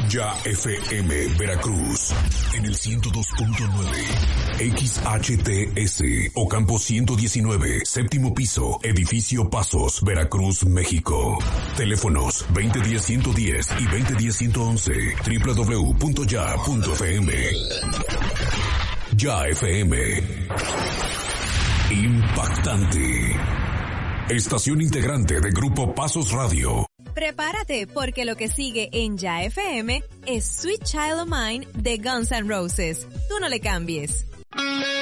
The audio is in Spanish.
Ya FM Veracruz en el 102.9 XHTS Ocampo 119, séptimo piso, edificio Pasos, Veracruz, México. Teléfonos 2010-110 y 2010-111, www.ya.fm. Ya FM. Impactante. Estación integrante de Grupo Pasos Radio. Prepárate, porque lo que sigue en Ya FM es Sweet Child O' Mine de Guns N' Roses. Tú no le cambies.